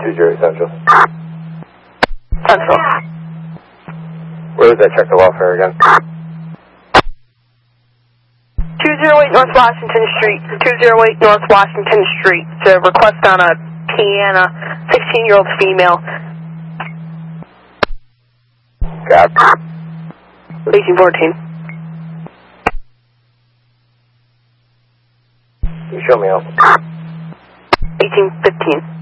20 Central. Central. Where was that? Check the welfare again. 208 North Washington Street. 208 North Washington Street. It's a request on a piano, 16-year-old female. Got 1814. You show me out. 1815.